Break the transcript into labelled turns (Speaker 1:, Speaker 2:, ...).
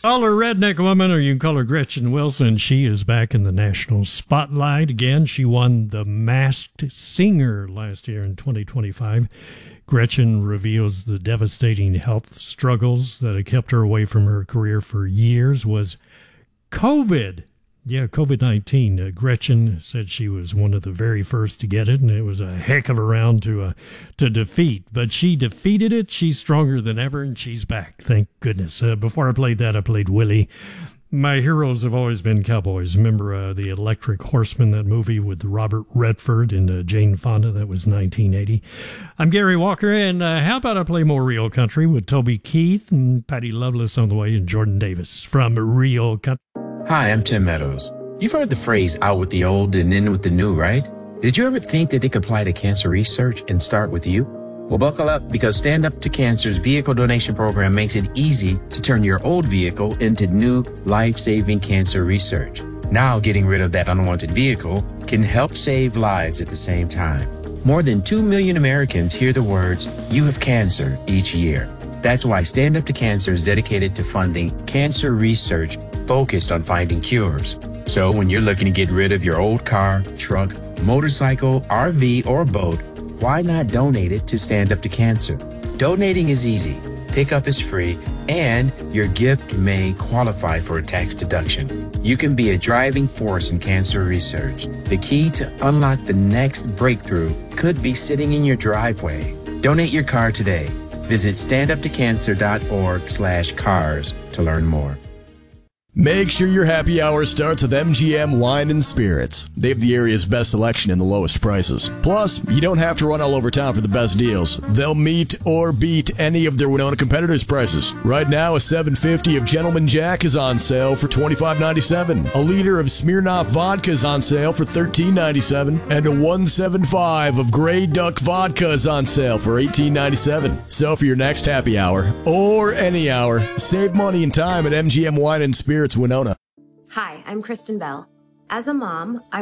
Speaker 1: Call her Redneck Woman, or you can call her Gretchen Wilson. She is back in the national spotlight again. She won The Masked Singer last year in 2025. Gretchen reveals the devastating health struggles that had kept her away from her career for years was COVID. Yeah, COVID-19. Gretchen said she was one of the very first to get it, and it was a heck of a round to defeat. But she defeated it. She's stronger than ever, and she's back. Thank goodness. Before I played that, I played Willie. My heroes have always been cowboys. Remember the Electric Horseman, that movie with Robert Redford and Jane Fonda? That was 1980. I'm Gary Walker, and how about I play more real country with Toby Keith and Patty Loveless on the way and Jordan Davis from Real Country.
Speaker 2: Hi, I'm Tim Meadows. You've heard the phrase out with the old and in with the new, right? Did you ever think that it could apply to cancer research and start with you? Well, buckle up, because Stand Up to Cancer's vehicle donation program makes it easy to turn your old vehicle into new life-saving cancer research. Now, getting rid of that unwanted vehicle can help save lives at the same time. More than 2 million Americans hear the words, "You have cancer," each year. That's why Stand Up to Cancer is dedicated to funding cancer research focused on finding cures. So when you're looking to get rid of your old car, truck, motorcycle, RV, or boat, why not donate it to Stand Up to Cancer? Donating is easy, pickup is free, and your gift may qualify for a tax deduction. You can be a driving force in cancer research. The key to unlock the next breakthrough could be sitting in your driveway. Donate your car today. Visit standuptocancer.org/cars to learn more.
Speaker 3: Make sure your happy hour starts with MGM Wine and Spirits. They have the area's best selection and the lowest prices. Plus, you don't have to run all over town for the best deals. They'll meet or beat any of their Winona competitors' prices. Right now, a $7.50 of Gentleman Jack is on sale for $25.97. A liter of Smirnoff vodka is on sale for $13.97. And a 175 of Grey Duck vodka is on sale for $18.97. So for your next happy hour, or any hour, save money and time at MGM Wine and Spirits Winona.
Speaker 4: Hi, I'm Kristen Bell. As a mom,